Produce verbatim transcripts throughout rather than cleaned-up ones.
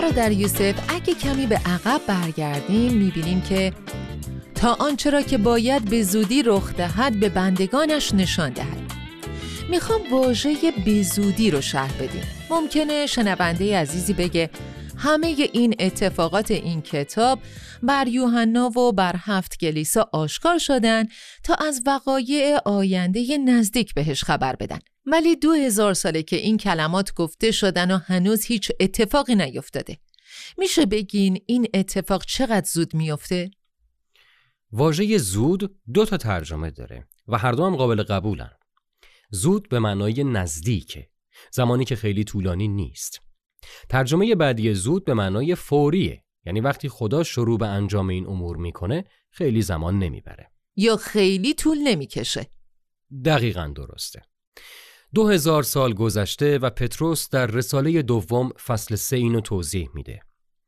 برادر یوسف اگه کمی به عقب برگردیم میبینیم که تا آنچه را که باید به زودی رخ دهد به بندگانش نشان دهد. میخوام واژه به زودی رو شرح بدیم. ممکنه شنونده عزیزی بگه همه این اتفاقات این کتاب بر یوحنا و بر هفت کلیسا آشکار شدن تا از وقایع آینده نزدیک بهش خبر بدن. ولی دو هزار ساله که این کلمات گفته شدن و هنوز هیچ اتفاقی نیفتاده. میشه بگین این اتفاق چقدر زود میفته؟ واژه زود دو تا ترجمه داره و هر دو هم قابل قبولن. زود به معنای نزدیکه، زمانی که خیلی طولانی نیست. ترجمه بعدی زود به معنای فوریه، یعنی وقتی خدا شروع به انجام این امور میکنه خیلی زمان نمیبره یا خیلی طول نمیکشه. دقیقاً درسته. دو هزار سال گذشته و پتروس در رساله دوم فصل سه اینو توضیح میده.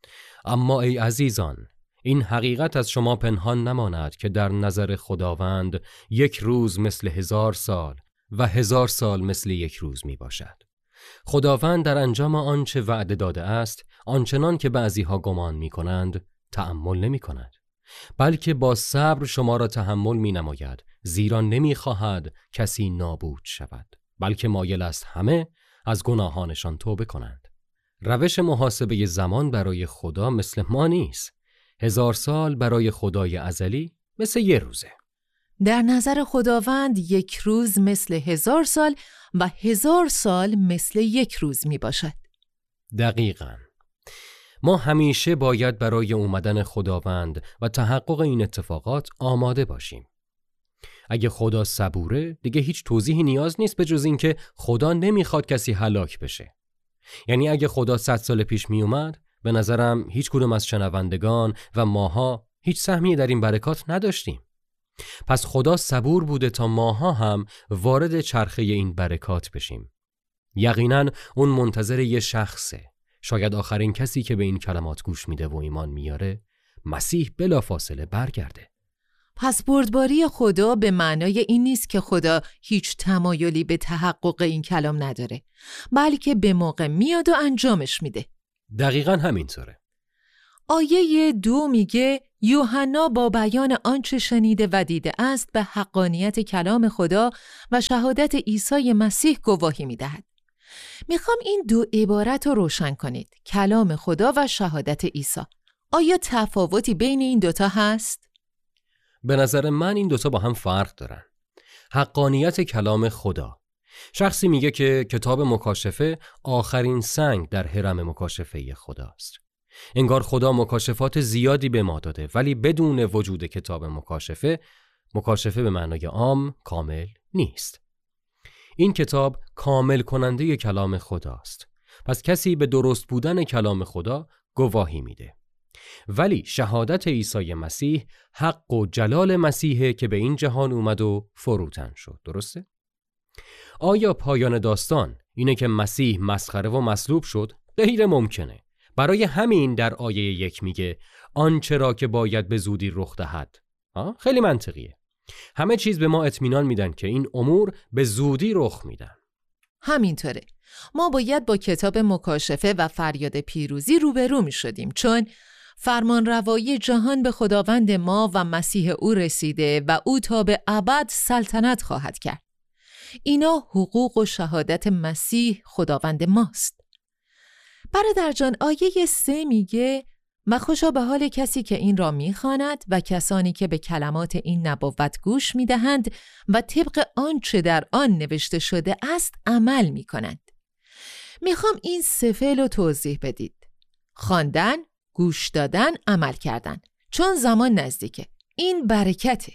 اما ای عزیزان، این حقیقت از شما پنهان نماند که در نظر خداوند یک روز مثل هزار سال و هزار سال مثل یک روز می باشد. خداوند در انجام آنچه وعده داده است، آنچنان که بعضی ها گمان می کنند، تأمل نمی کند. بلکه با صبر شما را تحمل می نماید، زیرا نمی خواهد کسی نابود شود، بلکه مایل است همه از گناهانشان توبه کنند. روش محاسبه زمان برای خدا مثل ما نیست. هزار سال برای خدای ازلی مثل یه روزه. در نظر خداوند یک روز مثل هزار سال و هزار سال مثل یک روز می باشد. دقیقاً. ما همیشه باید برای اومدن خداوند و تحقق این اتفاقات آماده باشیم. اگه خدا صبوره، دیگه هیچ توضیحی نیاز نیست به جز این که خدا نمیخواد کسی هلاک بشه. یعنی اگه خدا صد سال پیش می اومد، به نظرم هیچ کدوم از شنوندگان و ماها هیچ سهمی در این برکات نداشتیم. پس خدا صبور بوده تا ماها هم وارد چرخه این برکات بشیم. یقیناً اون منتظر یه شخصه. شاید آخرین کسی که به این کلمات گوش میده و ایمان میاره مسیح بلافاصله برگرده. پس بردباری خدا به معنای این نیست که خدا هیچ تمایلی به تحقق این کلام نداره، بلکه به موقع میاد و انجامش میده. دقیقاً همینطوره. آیه دو میگه یوحنا با بیان آنچه شنیده و دیده است به حقانیت کلام خدا و شهادت عیسی مسیح گواهی میدهد. میخوام این دو عبارت رو روشن کنید، کلام خدا و شهادت عیسی. آیا تفاوتی بین این دوتا هست؟ به نظر من این دوتا با هم فرق دارن. حقانیت کلام خدا، شخصی میگه که کتاب مکاشفه آخرین سنگ در هرم مکاشفه خداست. انگار خدا مکاشفات زیادی به ما داده، ولی بدون وجود کتاب مکاشفه، مکاشفه به معنای عام کامل نیست. این کتاب کامل کننده کلام خداست. پس کسی به درست بودن کلام خدا گواهی میده. ولی شهادت عیسی مسیح حق و جلال مسیحه که به این جهان اومد و فروتن شد. درسته؟ آیا پایان داستان اینه که مسیح مسخره و مصلوب شد؟ غیر ممکنه. برای همین در آیه یک میگه آنچه را که باید به زودی رخ دهد. خیلی منطقیه. همه چیز به ما اطمینان میدن که این امور به زودی رخ میدن. همینطوره. ما باید با کتاب مکاشفه و فریاد پیروزی روبرو میشدیم، چون فرمان روایی جهان به خداوند ما و مسیح او رسیده و او تا به ابد سلطنت خواهد کرد. اینا حقوق و شهادت مسیح خداوند ماست. برادر جان، آیه سه میگه مخوشا به حال کسی که این را میخواند و کسانی که به کلمات این نبوت گوش میدهند و طبق آنچه در آن نوشته شده است عمل میکنند. میخوام این سه فعل رو توضیح بدید: خواندن، گوش دادن، عمل کردن، چون زمان نزدیکه. این برکته.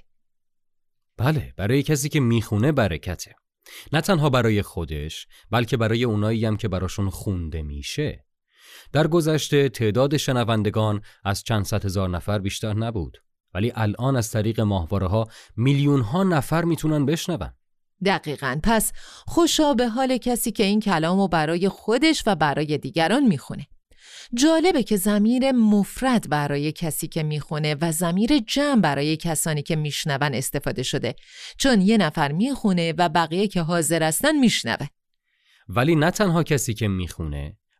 بله، برای کسی که میخونه برکته. نه تنها برای خودش، بلکه برای اونایی هم که براشون خونده میشه. در گذشته تعداد شنوندگان از چند صد هزار نفر بیشتر نبود، ولی الان از طریق ماهواره‌ها میلیون ها نفر میتونن بشنون. دقیقاً. پس خوشا به حال کسی که این کلامو برای خودش و برای دیگران میخونه. جالبه که ضمیر مفرد برای کسی که میخونه و ضمیر جمع برای کسانی که میشنون استفاده شده، چون یه نفر میخونه و بقیه که حاضر هستن میشنون. ولی نه تنها کسی که میخونه،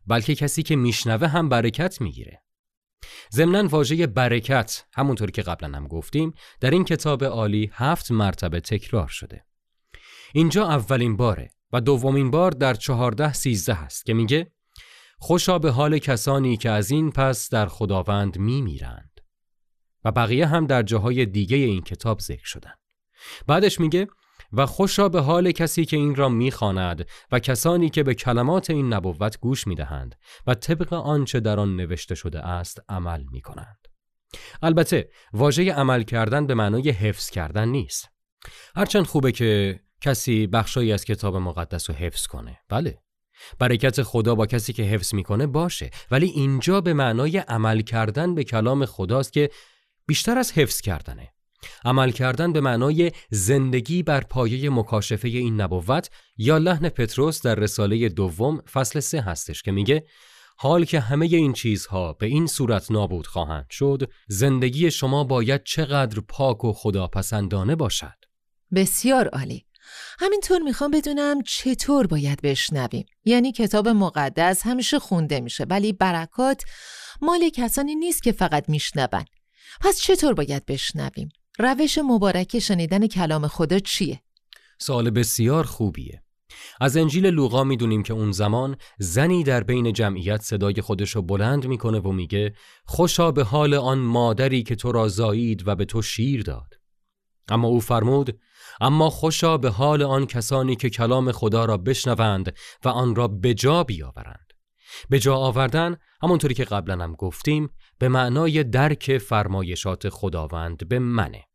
بلکه کسی که میشنوه هم برکت میگیره. ضمناً واژه برکت همونطور که قبلا هم گفتیم در این کتاب عالی هفت مرتبه تکرار شده. اینجا اولین باره و دومین بار در چهارده سیزده هست که میگه خوشا به حال کسانی که از این پس در خداوند میمیرند و بقیه هم در جاهای دیگه این کتاب ذکر شدن. بعدش میگه و خوشا به حال کسی که این را میخواند و کسانی که به کلمات این نبوت گوش میدهند و طبق آنچه در آن نوشته شده است عمل میکنند. البته واژه عمل کردن به معنای حفظ کردن نیست. هرچند خوبه که کسی بخشایی از کتاب مقدس رو حفظ کنه، بله، برکت خدا با کسی که حفظ میکنه باشه، ولی اینجا به معنای عمل کردن به کلام خداست که بیشتر از حفظ کردنه. عمل کردن به معنای زندگی بر پایه مکاشفه این نبوت یا لحن پتروس در رساله دوم فصل سه هستش که میگه حال که همه این چیزها به این صورت نابود خواهند شد، زندگی شما باید چقدر پاک و خداپسندانه باشد. بسیار عالی. همینطور میخوام بدونم چطور باید بشنویم. یعنی کتاب مقدس همیشه خونده میشه ولی برکات مال کسانی نیست که فقط میشنون. پس چطور باید بشنویم؟ روش مبارک شنیدن کلام خدا چیه؟ سوال بسیار خوبیه. از انجیل لوقا میدونیم که اون زمان زنی در بین جمعیت صدای خودشو بلند میکنه و میگه خوشا به حال آن مادری که تو را زایید و به تو شیر داد. اما او فرمود اما خوشا به حال آن کسانی که کلام خدا را بشنوند و آن را به جا بیاورند. به جا آوردن همونطوری که قبلا هم گفتیم به معنای درک فرمایشات خداوند به منه.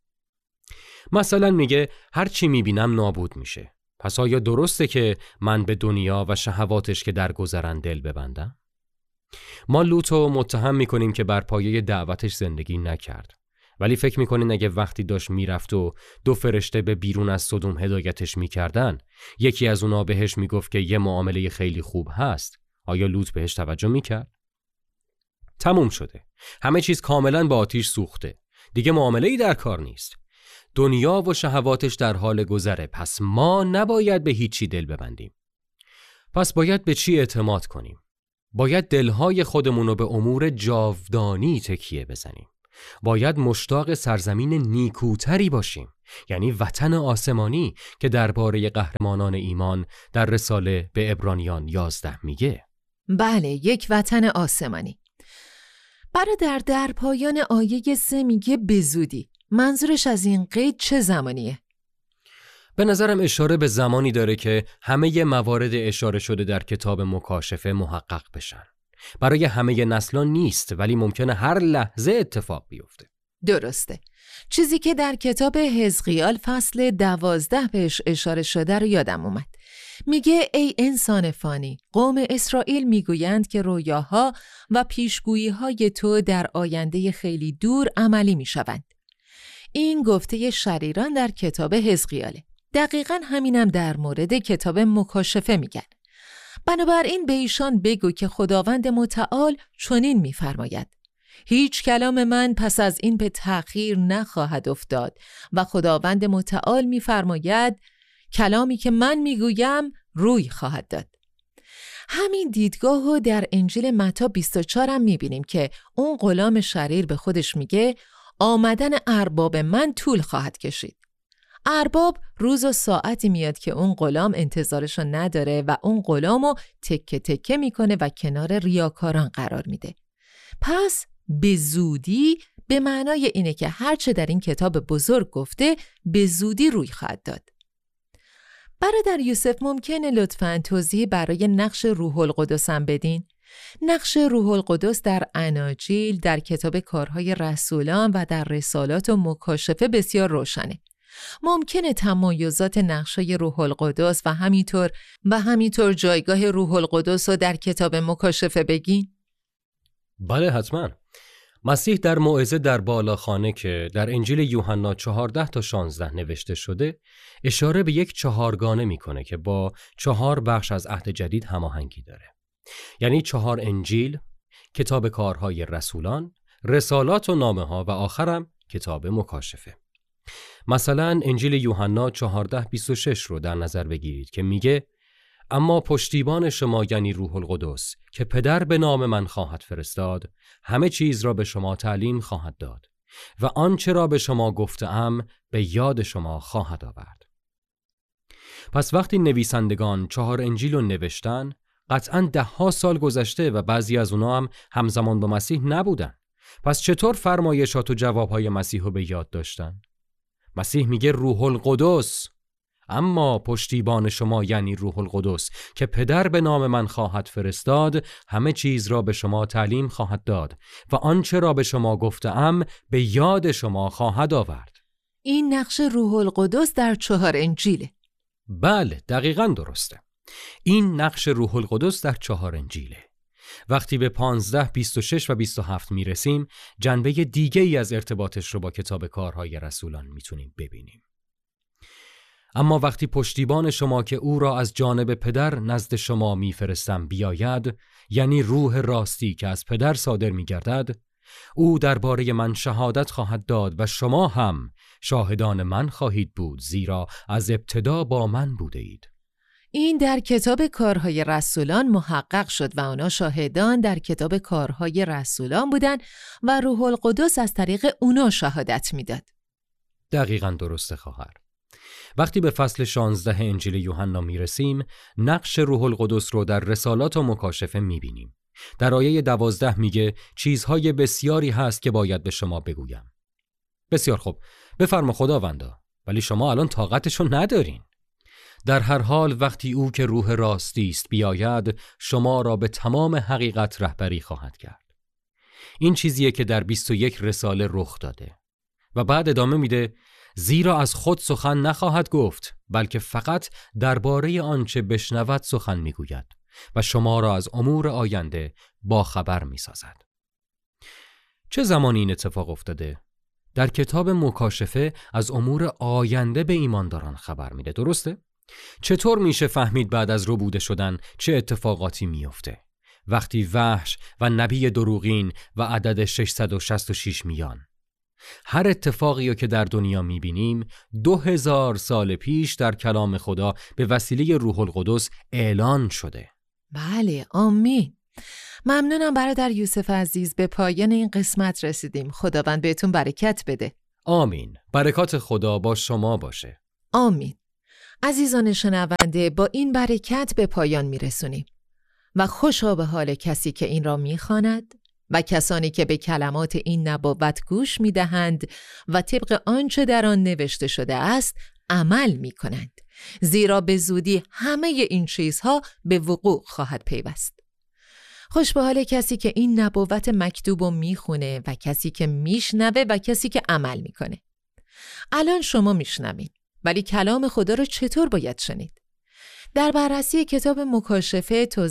مثلا میگه هر چی میبینم نابود میشه. پس آیا درسته که من به دنیا و شهواتش که درگذرن دل ببندم؟ ما لوطو متهم میکنیم که بر پایه دعوتش زندگی نکرد. ولی فکر میکنین اگه وقتی داشت میرفت و دو فرشته به بیرون از سدوم هدایتش میکردن، یکی از اونا بهش میگفت که یه معامله خیلی خوب هست، آیا لوط بهش توجه میکرد؟ تموم شده. همه چیز کاملا با آتیش سوخته. دیگه معامله‌ای در کار نیست. دنیا و شهواتش در حال گذره. پس ما نباید به هیچی دل ببندیم. پس باید به چی اعتماد کنیم؟ باید دلهای خودمون رو به امور جاودانی تکیه بزنیم. باید مشتاق سرزمین نیکوتری باشیم، یعنی وطن آسمانی که درباره قهرمانان ایمان در رساله به عبرانیان یازده میگه. بله، یک وطن آسمانی. برادر در پایان آیه سه میگه به زودی. منظورش از این قید چه زمانیه؟ به نظرم اشاره به زمانی داره که همه موارد اشاره شده در کتاب مکاشفه محقق بشن. برای همه نسلان نیست ولی ممکنه هر لحظه اتفاق بیفته. درسته. چیزی که در کتاب حزقیال فصل دوازده بهش اشاره شده رو یادم اومد. میگه ای انسان فانی، قوم اسرائیل میگویند که رویاها و پیشگویی‌های تو در آینده خیلی دور عملی میشوند. این گفته شریران در کتاب حزقیاله. دقیقاً همینم در مورد کتاب مکاشفه میگن. بنابراین به ایشان بگو که خداوند متعال چنین میفرماید: هیچ کلام من پس از این به تأخیر نخواهد افتاد و خداوند متعال میفرماید کلامی که من میگویم روی خواهد داد. همین دیدگاه رو در انجیل متی بیست و چهار هم میبینیم که اون غلام شریر به خودش میگه آمدن ارباب من طول خواهد کشید. ارباب روز و ساعتی میاد که اون غلام انتظارشو نداره و اون غلامو تکه تکه میکنه و کنار ریاکاران قرار میده. پس به زودی به معنای اینه که هرچه در این کتاب بزرگ گفته به زودی روی خواهد داد. برادر یوسف ممکنه لطفاً توضیح برای نقش روح القدس هم بدین؟ نقش روح القدس در اناجیل، در کتاب کارهای رسولان و در رسالات و مکاشفه بسیار روشنه. ممکنه تمایزات نقشای روح القدس و همینطور و همینطور جایگاه روح القدس رو در کتاب مکاشفه بگین؟ بله حتما. مسیح در موعظه در بالاخانه که در انجیل یوحنا چهارده تا شانزده نوشته شده اشاره به یک چهارگانه میکنه که با چهار بخش از عهد جدید هماهنگی داره. یعنی چهار انجیل، کتاب کارهای رسولان، رسالات و نامه ها و آخرم کتاب مکاشفه. مثلا انجیل یوحنا چهارده بیست و شش رو در نظر بگیرید که میگه اما پشتیبان شما یعنی روح القدس که پدر به نام من خواهد فرستاد همه چیز را به شما تعلیم خواهد داد و آنچه را به شما گفتم به یاد شما خواهد آورد. پس وقتی نویسندگان چهار انجیل رو نوشتن، قطعاً ده ها سال گذشته و بعضی از اونا هم همزمان با مسیح نبودن. پس چطور فرمایشات و جوابهای مسیح رو به یاد داشتن؟ مسیح میگه روح القدس، اما پشتیبان شما یعنی روح القدس که پدر به نام من خواهد فرستاد همه چیز را به شما تعلیم خواهد داد و آنچه را به شما گفتم به یاد شما خواهد آورد. این نقش روح القدس در چهار انجیله. بله، دقیقاً درسته. این نقش روح القدس در چهار انجیله. وقتی به پانزده، بیست و شش و بیست و هفت میرسیم، جنبه دیگه ای از ارتباطش رو با کتاب کارهای رسولان میتونیم ببینیم. اما وقتی پشتیبان شما که او را از جانب پدر نزد شما میفرستم بیاید، یعنی روح راستی که از پدر صادر میگردد، او درباره من شهادت خواهد داد و شما هم شاهدان من خواهید بود، زیرا از ابتدا با من بوده اید. این در کتاب کارهای رسولان محقق شد و آنها شاهدان در کتاب کارهای رسولان بودند و روح القدس از طریق اونا شهادت میداد. دقیقاً درسته خواهر. وقتی به فصل شانزده انجیل یوحنا میرسیم، نقش روح القدس رو در رسالات و مکاشفه میبینیم. در آیه دوازده میگه چیزهای بسیاری هست که باید به شما بگویم. بسیار خوب، بفرما خداوندا، ولی شما الان طاقتشو ندارین. در هر حال وقتی او که روح راستی است بیاید، شما را به تمام حقیقت رهبری خواهد کرد. این چیزیه که در بیست و یک رساله رخ داده. و بعد ادامه میده زیرا از خود سخن نخواهد گفت، بلکه فقط درباره آنچه بشنود سخن میگوید و شما را از امور آینده با خبر میسازد. چه زمانی این اتفاق افتاده؟ در کتاب مکاشفه از امور آینده به ایمانداران خبر میده، درسته؟ چطور میشه فهمید بعد از ربوده شدن چه اتفاقاتی میفته؟ وقتی وحش و نبی دروغین و عدد ششصد و شصت و شش میان. هر اتفاقی که در دنیا میبینیم دو هزار سال پیش در کلام خدا به وسیله روح القدس اعلان شده. بله، آمین. ممنونم برادر یوسف عزیز، به پایان این قسمت رسیدیم. خداوند بهتون برکت بده. آمین. برکات خدا با شما باشه. آمین. عزیزان شنونده، با این برکت به پایان میرسونیم و خوشا به حال کسی که این را میخواند و کسانی که به کلمات این نبوت گوش میدهند و طبق آنچه در آن نوشته شده است عمل میکنند، زیرا به زودی همه این چیزها به وقوع خواهد پیوست. خوش به حال کسی که این نبوت مکتوب رو میخونه و کسی که میشنوه و کسی که عمل میکنه. الان شما میشنوید، ولی کلام خدا رو چطور باید شنید؟ در بررسی کتاب مکاشفه